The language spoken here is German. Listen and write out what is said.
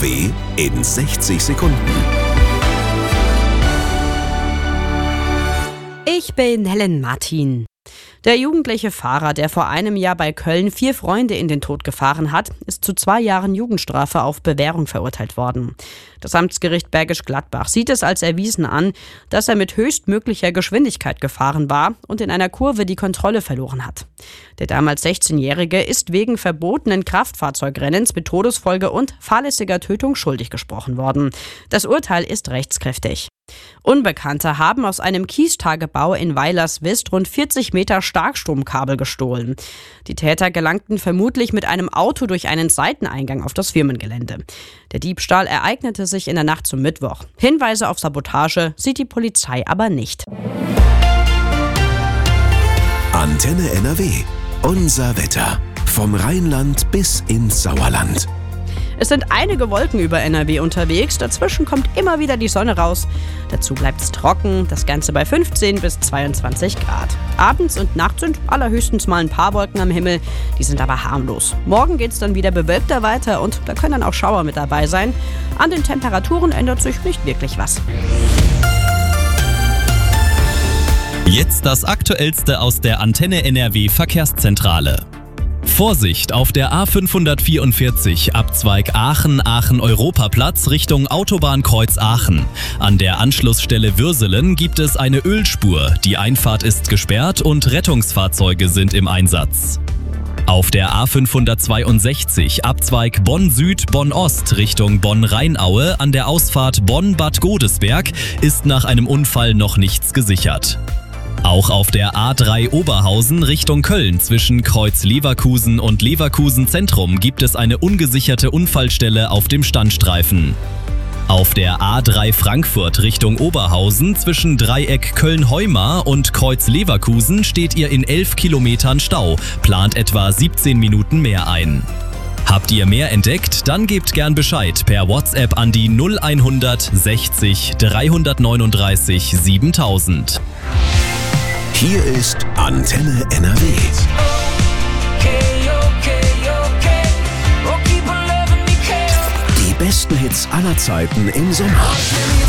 NRW in 60 Sekunden. Ich bin Helen Martin. Der jugendliche Fahrer, der vor einem Jahr bei Köln 4 Freunde in den Tod gefahren hat, ist zu 2 Jahren Jugendstrafe auf Bewährung verurteilt worden. Das Amtsgericht Bergisch Gladbach sieht es als erwiesen an, dass er mit höchstmöglicher Geschwindigkeit gefahren war und in einer Kurve die Kontrolle verloren hat. Der damals 16-Jährige ist wegen verbotenen Kraftfahrzeugrennens mit Todesfolge und fahrlässiger Tötung schuldig gesprochen worden. Das Urteil ist rechtskräftig. Unbekannte haben aus einem Kiestagebau in Weilerswist rund 40 Meter Starkstromkabel gestohlen. Die Täter gelangten vermutlich mit einem Auto durch einen Seiteneingang auf das Firmengelände. Der Diebstahl ereignete sich in der Nacht zum Mittwoch. Hinweise auf Sabotage sieht die Polizei aber nicht. Antenne NRW. Unser Wetter. Vom Rheinland bis ins Sauerland. Es sind einige Wolken über NRW unterwegs, dazwischen kommt immer wieder die Sonne raus. Dazu bleibt es trocken, das Ganze bei 15 bis 22 Grad. Abends und nachts sind allerhöchstens mal ein paar Wolken am Himmel, die sind aber harmlos. Morgen geht es dann wieder bewölkter weiter und da können dann auch Schauer mit dabei sein. An den Temperaturen ändert sich nicht wirklich was. Jetzt das Aktuellste aus der Antenne NRW Verkehrszentrale. Vorsicht auf der A544 Abzweig Aachen-Europaplatz Richtung Autobahnkreuz Aachen. An der Anschlussstelle Würselen gibt es eine Ölspur. Die Einfahrt ist gesperrt und Rettungsfahrzeuge sind im Einsatz. Auf der A562 Abzweig Bonn-Süd-Bonn-Ost Richtung Bonn-Rheinaue an der Ausfahrt Bonn-Bad Godesberg ist nach einem Unfall noch nichts gesichert. Auch auf der A3 Oberhausen Richtung Köln zwischen Kreuz Leverkusen und Leverkusen Zentrum gibt es eine ungesicherte Unfallstelle auf dem Standstreifen. Auf der A3 Frankfurt Richtung Oberhausen zwischen Dreieck Köln-Heumar und Kreuz Leverkusen steht ihr in 11 Kilometern Stau, plant etwa 17 Minuten mehr ein. Habt ihr mehr entdeckt? Dann gebt gern Bescheid per WhatsApp an die 0100 60 339 7000. Hier ist Antenne NRW. Die besten Hits aller Zeiten im Sommer.